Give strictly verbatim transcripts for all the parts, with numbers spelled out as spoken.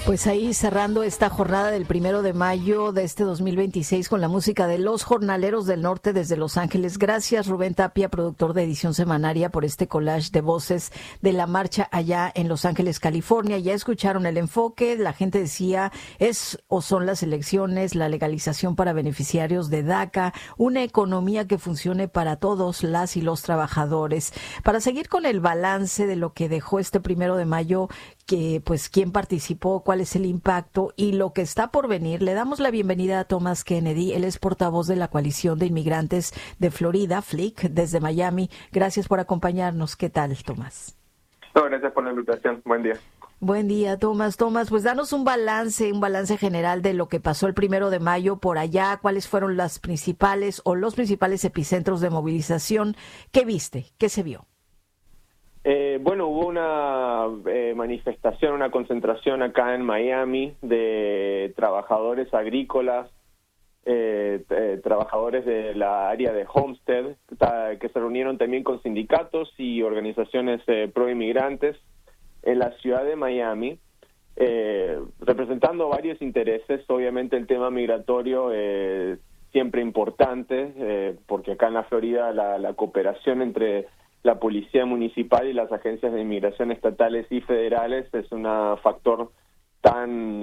Pues ahí cerrando esta jornada del primero de mayo de este dos mil veintiséis con la música de Los Jornaleros del Norte desde Los Ángeles. Gracias, Rubén Tapia, productor de Edición Semanaria, por este collage de voces de la marcha allá en Los Ángeles, California. Ya escucharon el enfoque, la gente decía, es o son las elecciones, la legalización para beneficiarios de DACA, una economía que funcione para todos las y los trabajadores. Para seguir con el balance de lo que dejó este primero de mayo, que pues quién participó, cuál es el impacto y lo que está por venir, le damos la bienvenida a Thomas Kennedy. Él es portavoz de la Coalición de Inmigrantes de Florida, F L I C, desde Miami. Gracias por acompañarnos. ¿Qué tal, Thomas? No, gracias por la invitación. Buen día. Buen día, Thomas. Thomas, pues danos un balance, un balance general de lo que pasó el primero de mayo por allá. ¿Cuáles fueron las principales o los principales epicentros de movilización? ¿Qué viste? ¿Qué se vio? Eh, bueno, hubo una eh, manifestación, una concentración acá en Miami de trabajadores agrícolas, eh, eh, trabajadores de la área de Homestead, que se reunieron también con sindicatos y organizaciones eh, pro-inmigrantes en la ciudad de Miami, eh, representando varios intereses. Obviamente el tema migratorio eh, siempre importante, eh, porque acá en la Florida la, la cooperación entre la policía municipal y las agencias de inmigración estatales y federales es un factor tan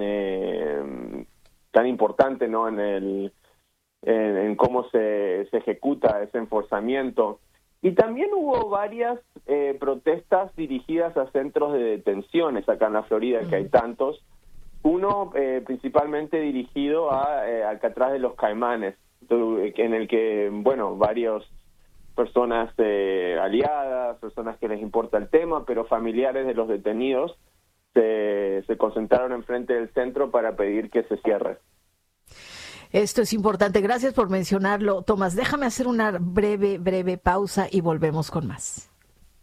eh, tan importante, ¿no? En el en, en cómo se, se ejecuta ese enforzamiento. Y también hubo varias eh, protestas dirigidas a centros de detenciones acá en la Florida, mm. que hay tantos. Uno eh, principalmente dirigido a eh, Alcatraz de los Caimanes, en el que, bueno, varios personas eh, aliadas, personas que les importa el tema, pero familiares de los detenidos se, se concentraron enfrente del centro para pedir que se cierre. Esto es importante. Gracias por mencionarlo, Tomás. Déjame hacer una breve, breve pausa y volvemos con más.